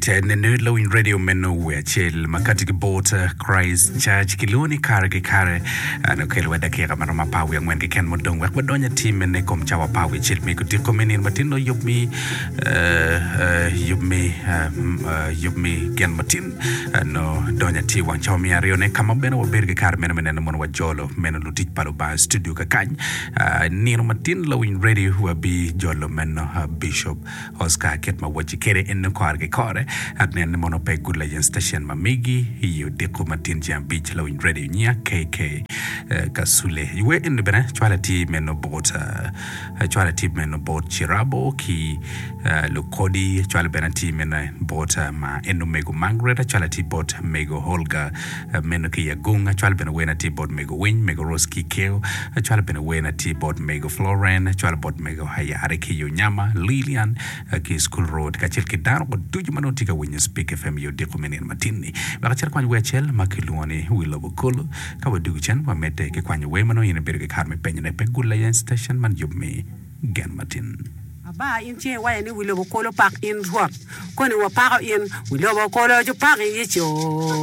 Nenu in radio menu wechel makati kibota Christ Church kiluni kare ano kelwa dakika marama pawi ang wen ken modong wak badonya team ne kom chawa pawi chil mi kuti komenin matino yubmi gen matin no donya ti wan chaw mi ario ne kama beno berge kar men mon wajolo men lutit palo ba studio ka kany nino matin low in radio who be jolo men Bishop Oscar Ketma wajikere in no kare at nen mono pe good legend station mamigi yu deko matin jam beach low in radio nya KK kasule you in the bene quality men about quality men about chirabo ki lokodi quality benati men bot ma enomego mangret quality bot mego holga men ki yagunga quality ben wenati bot mego win mego roski keo quality ben wenati bot mego floren quality bot mego hayare ki nyama lilian ki school road kachil ki dar ko duju manoti ka win speak fm yo deko menen matini ba kachel kwa wechel makiluani wilo bokolo ka wadugu chen wa mete ke kwa we mano yin berge karme penye ne pe gula station man yubme gen matin ba in che wa ni wilo bokolo pak in ruat ko ni wa pak in wilo bokolo jo pak yi cho